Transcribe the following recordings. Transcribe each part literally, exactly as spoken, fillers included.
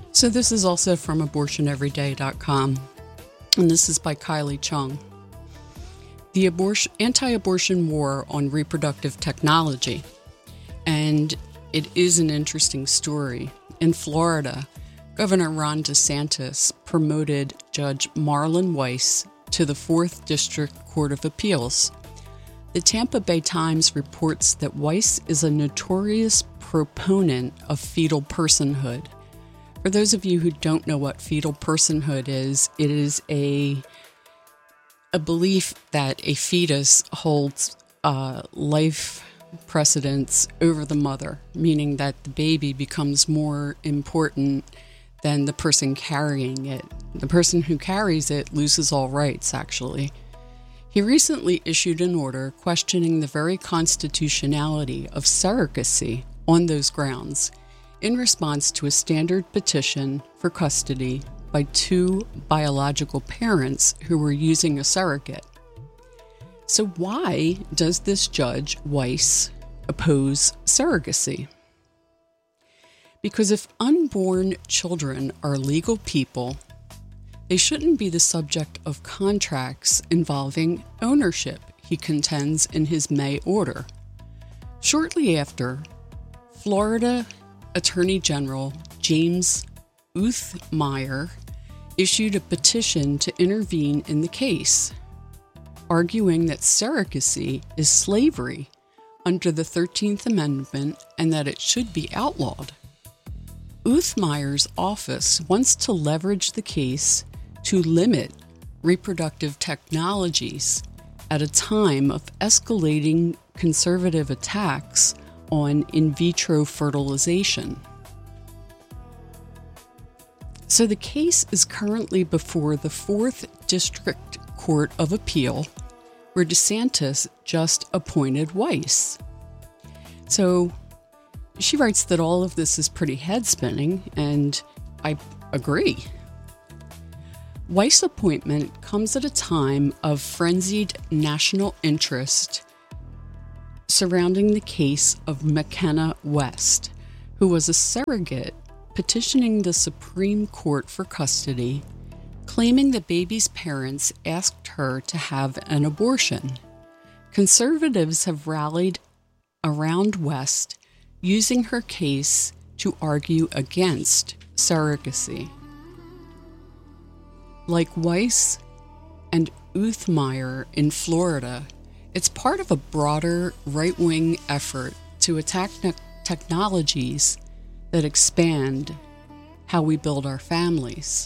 So this is also from abortion every day dot com, and this is by Kylie Chung. The abortion, anti-abortion war on reproductive technology. And it is an interesting story. In Florida, Governor Ron DeSantis promoted Judge Marlon Weiss to the fourth District Court of Appeals. The Tampa Bay Times reports that Weiss is a notorious proponent of fetal personhood. For those of you who don't know what fetal personhood is, it is a a belief that a fetus holds uh, life precedence over the mother, meaning that the baby becomes more important than the person carrying it. The person who carries it loses all rights, actually. He recently issued an order questioning the very constitutionality of surrogacy on those grounds in response to a standard petition for custody by two biological parents who were using a surrogate. So why does this Judge Weiss oppose surrogacy? Because if unborn children are legal people, they shouldn't be the subject of contracts involving ownership, he contends in his May order. Shortly after, Florida Attorney General James Uthmeier issued a petition to intervene in the case, arguing that surrogacy is slavery under the thirteenth Amendment and that it should be outlawed. Uthmeier's office wants to leverage the case to limit reproductive technologies at a time of escalating conservative attacks on in vitro fertilization. So the case is currently before the fourth District Court of Appeal, where DeSantis just appointed Weiss. So she writes that all of this is pretty head-spinning, and I agree. Weiss' appointment comes at a time of frenzied national interest surrounding the case of McKenna West, who was a surrogate petitioning the Supreme Court for custody, claiming the baby's parents asked her to have an abortion. Conservatives have rallied around West, using her case to argue against surrogacy. Like Weiss and Uthmeier in Florida, it's part of a broader right-wing effort to attack ne- technologies that expand how we build our families.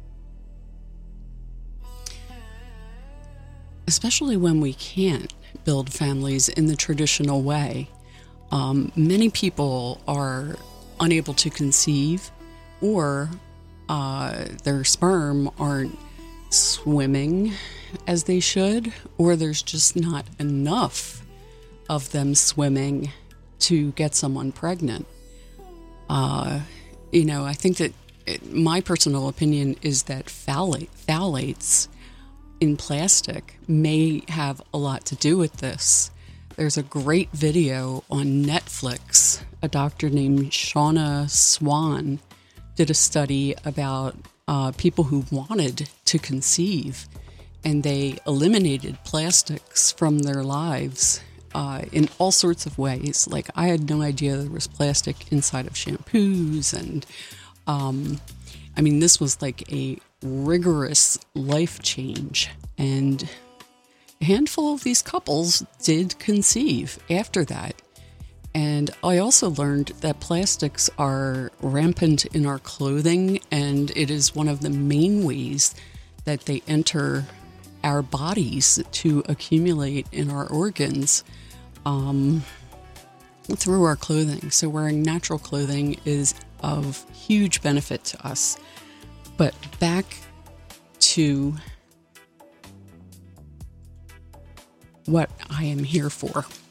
Especially when we can't build families in the traditional way. Um, many people are unable to conceive, or uh, their sperm aren't swimming as they should, or there's just not enough of them swimming to get someone pregnant. Uh, you know, I think that it, my personal opinion is that phthalate, phthalates in plastic may have a lot to do with this. There's a great video on Netflix. A doctor named Shauna Swan did a study about uh, people who wanted to conceive, and they eliminated plastics from their lives uh, in all sorts of ways. Like, I had no idea there was plastic inside of shampoos, and um, I mean, this was like a rigorous life change, and a handful of these couples did conceive after that. And I also learned that plastics are rampant in our clothing, and it is one of the main ways that they enter our bodies to accumulate in our organs um, through our clothing. So wearing natural clothing is of huge benefit to us. But back to what I am here for.